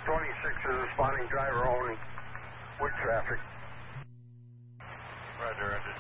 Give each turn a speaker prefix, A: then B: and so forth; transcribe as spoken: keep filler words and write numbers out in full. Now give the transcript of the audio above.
A: twenty-six is responding, driver only with traffic.
B: Roger, roger.